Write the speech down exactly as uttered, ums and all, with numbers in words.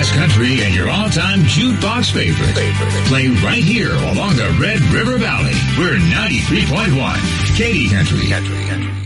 best country and your all-time jukebox favorite. Play right here along the Red River Valley. We're ninety-three point one. Katy Country. Country, country.